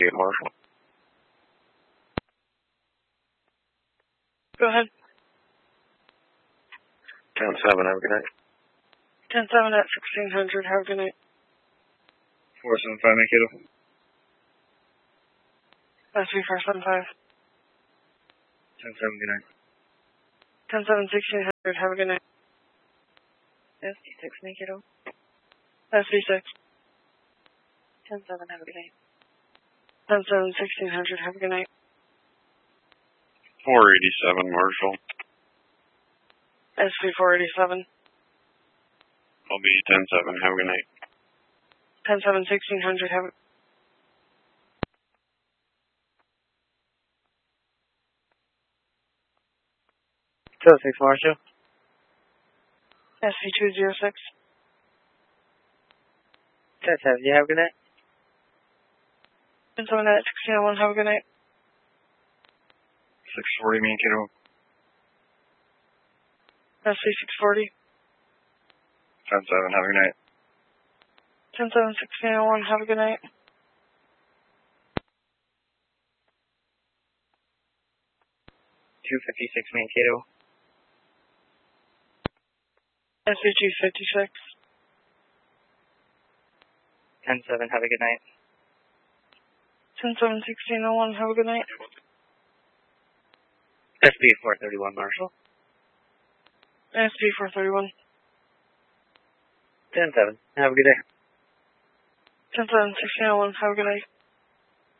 Marshall. Go ahead. 10-7, have a good night. 10-7 at 1600, have a good night. 475, Mankato. SV 475. 10-7, good night. 10-7, 1600, have a good night. SV6, Mankato. SV6. 10-7, have a good night. 10-7, 1600, have a good night. 487, Marshall. SV 487. I'll be 10-7, have a good night. 10-7, 1600, have a... 206, Marshall. SV 206. 10-7, you have a good night. 10-7 at 1601, have a good night. 640, Mankato. SV 640. 10-7, have a good night. 10-7, 1601, have a good night. 256, Mankato. SV 256. 10-7, have a good night. 10-7, 1601, have a good night. SB 431, Marshall. SV 431. 10-7, have a good day. 10-7, 1601, have a good night.